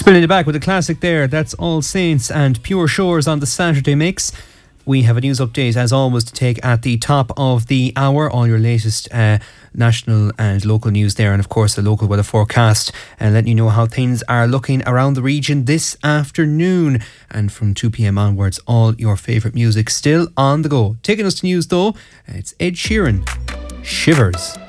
Spinning it back with a classic there. That's All Saints and Pure Shores on the Saturday mix. We have a news update as always to take at the top of the hour. All your latest national and local news there, and of course the local weather forecast, and letting you know how things are looking around the region this afternoon. And from 2 p.m. onwards, all your favourite music still on the go. Taking us to news though, it's Ed Sheeran, Shivers.